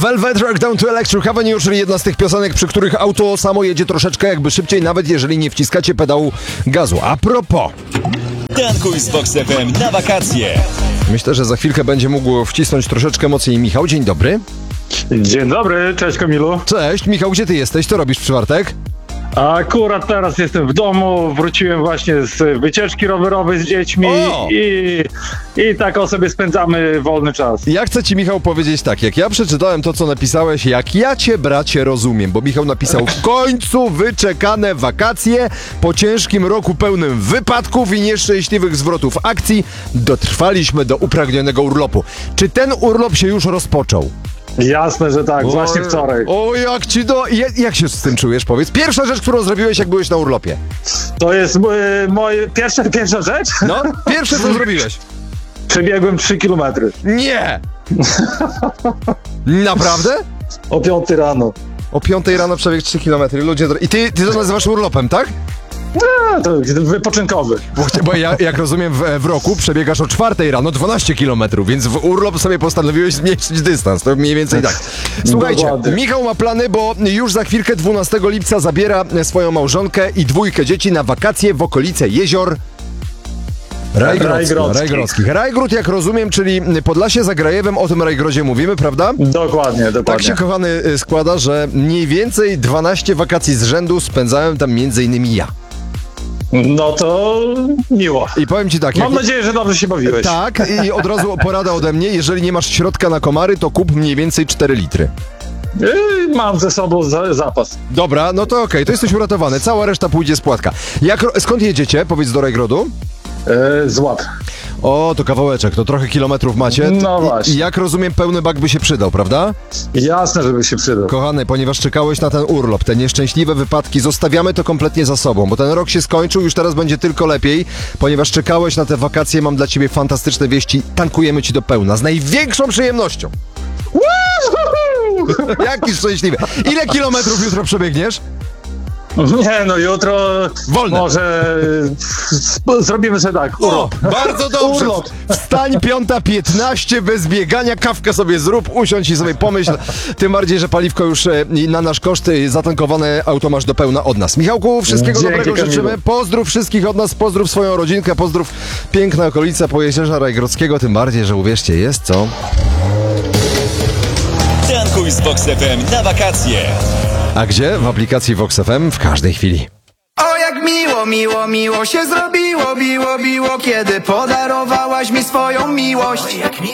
Velvet Rock Down to Electric Avenue, czyli jedna z tych piosenek, przy których auto samo jedzie troszeczkę jakby szybciej, nawet jeżeli nie wciskacie pedału gazu. A propos... Tankuj z Vox FM na wakacje. Myślę, że za chwilkę będzie mógł wcisnąć troszeczkę mocniej Michał. Dzień dobry. Dzień dobry, cześć Kamilu. Cześć, Michał, gdzie ty jesteś? Co robisz w czwartek? Akurat teraz jestem w domu, wróciłem właśnie z wycieczki rowerowej z dziećmi i tak o sobie spędzamy wolny czas. Ja chcę ci, Michał, powiedzieć tak, jak ja przeczytałem to, co napisałeś, jak ja cię, bracie, rozumiem, bo Michał napisał w końcu wyczekane wakacje po ciężkim roku pełnym wypadków i nieszczęśliwych zwrotów akcji dotrwaliśmy do upragnionego urlopu. Czy ten urlop się już rozpoczął? Jasne, że tak, właśnie wczoraj. O, jak ci jak się z tym czujesz, powiedz? Pierwsza rzecz, którą zrobiłeś, jak byłeś na urlopie. To jest moja pierwsza rzecz? No, pierwsze, co zrobiłeś. Przebiegłem 3 kilometry. Nie! Naprawdę? O 5 rano. O 5 rano przebieg 3 km. Ludzie... I ty to nazywasz urlopem, tak? To wypoczynkowy. Bo ja, jak rozumiem, w roku przebiegasz o 4 rano 12 km, więc w urlop sobie postanowiłeś zmniejszyć dystans. To mniej więcej tak. Słuchajcie, Dokładnie. Michał ma plany, bo już za chwilkę 12 lipca zabiera swoją małżonkę i 2 dzieci na wakacje w okolice jezior Rajgrodzkich. Rajgród, jak rozumiem, czyli Podlasie za Grajewem, o tym Rajgrodzie mówimy, prawda? Dokładnie. Tak się, kochany, składa, że mniej więcej 12 wakacji z rzędu spędzałem tam m.in. ja. No to miło. I powiem ci tak... Mam nadzieję, że dobrze się bawiłeś. Tak, i od razu porada ode mnie, jeżeli nie masz środka na komary, to kup mniej więcej 4 litry. Mam ze sobą zapas. Dobra, no to okej, to jesteś uratowany, cała reszta pójdzie z płatka. Skąd jedziecie, powiedz, do Rajgrodu? Z Łap. O, to kawałeczek, to trochę kilometrów macie. No właśnie. I jak rozumiem, pełny bak by się przydał, prawda? Jasne, żeby się przydał. Kochany, ponieważ czekałeś na ten urlop, te nieszczęśliwe wypadki, zostawiamy to kompletnie za sobą, bo ten rok się skończył, już teraz będzie tylko lepiej, ponieważ czekałeś na te wakacje, mam dla ciebie fantastyczne wieści, tankujemy ci do pełna, z największą przyjemnością. Jaki szczęśliwy. Ile kilometrów jutro przebiegniesz? Nie, no jutro Wolne. może zrobimy sobie tak, urlop. O, bardzo dobrze. Urlop. Wstań 5:15 bez biegania, kawkę sobie zrób, usiądź i sobie pomyśl. Tym bardziej, że paliwko już na nasz koszt zatankowane auto masz do pełna od nas. Michałku, wszystkiego Dzięki, dobrego Kamilu. życzymy. Pozdrów wszystkich od nas, pozdrów swoją rodzinkę, pozdrów piękna okolica Pojezierza Rajgrodzkiego, tym bardziej, że uwierzcie, jest co? Tankuj z Vox FM na wakacje. A gdzie? W aplikacji Vox FM w każdej chwili. O jak miło się zrobiło, biło, kiedy podarowałaś mi swoją miłość.